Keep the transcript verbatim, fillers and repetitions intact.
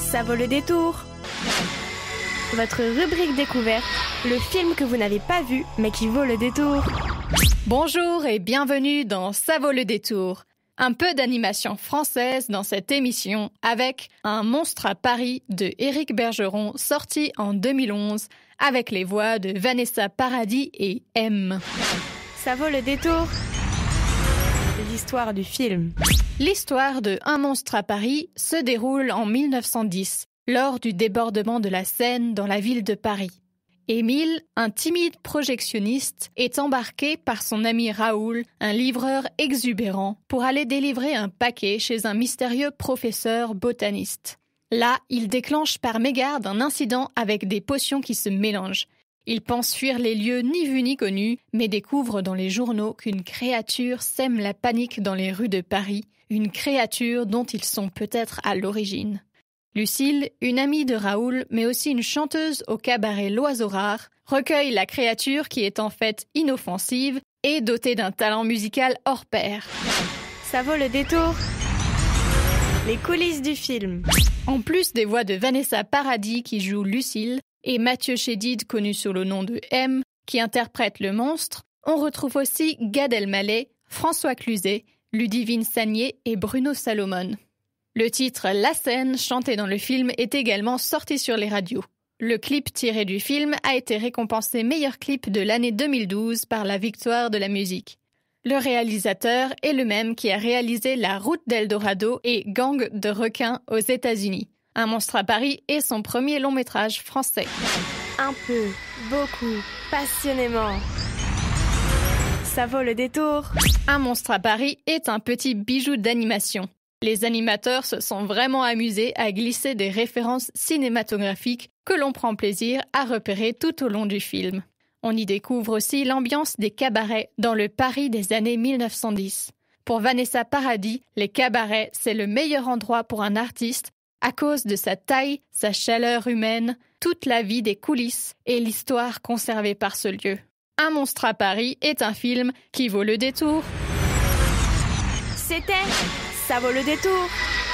Ça vaut le détour. Votre rubrique découverte, le film que vous n'avez pas vu mais qui vaut le détour. Bonjour et bienvenue dans Ça vaut le détour. Un peu d'animation française dans cette émission avec Un monstre à Paris de Éric Bergeron sorti en deux mille onze avec les voix de Vanessa Paradis et M. Ça vaut le détour. L'histoire du film. L'histoire de Un monstre à Paris se déroule en mille neuf cent dix, lors du débordement de la Seine dans la ville de Paris. Émile, un timide projectionniste, est embarqué par son ami Raoul, un livreur exubérant, pour aller délivrer un paquet chez un mystérieux professeur botaniste. Là, il déclenche par mégarde un incident avec des potions qui se mélangent. Il pense fuir les lieux ni vus ni connus, mais découvre dans les journaux qu'une créature sème la panique dans les rues de Paris, une créature dont ils sont peut-être à l'origine. Lucille, une amie de Raoul, mais aussi une chanteuse au cabaret L'Oiseau Rare, recueille la créature qui est en fait inoffensive et dotée d'un talent musical hors pair. Ça vaut le détour. Les coulisses du film. En plus des voix de Vanessa Paradis qui joue Lucille et Mathieu Chédid connu sous le nom de M qui interprète le monstre, on retrouve aussi Gad Elmaleh, François Cluzet, Ludivine Sagnier et Bruno Salomon. Le titre « La Seine » chanté dans le film est également sorti sur les radios. Le clip tiré du film a été récompensé meilleur clip de l'année deux mille douze par la Victoire de la musique. Le réalisateur est le même qui a réalisé La Route d'Eldorado et Gang de requins aux États-Unis. Un monstre à Paris est son premier long métrage français. Un peu, beaucoup, passionnément. Ça vaut le détour. Un monstre à Paris est un petit bijou d'animation. Les animateurs se sont vraiment amusés à glisser des références cinématographiques que l'on prend plaisir à repérer tout au long du film. On y découvre aussi l'ambiance des cabarets dans le Paris des années mille neuf cent dix. Pour Vanessa Paradis, les cabarets, c'est le meilleur endroit pour un artiste à cause de sa taille, sa chaleur humaine, toute la vie des coulisses et l'histoire conservée par ce lieu. Un monstre à Paris est un film qui vaut le détour. C'était Ça vaut le détour.